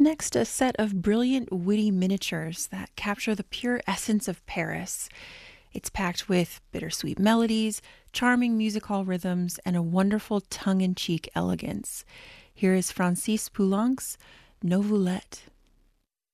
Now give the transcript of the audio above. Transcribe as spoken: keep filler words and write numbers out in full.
next, a set of brilliant, witty miniatures that capture the pure essence of Paris. It's packed with bittersweet melodies, charming music hall rhythms, and a wonderful tongue in cheek elegance. Here is Francis Poulenc's Nouvellette.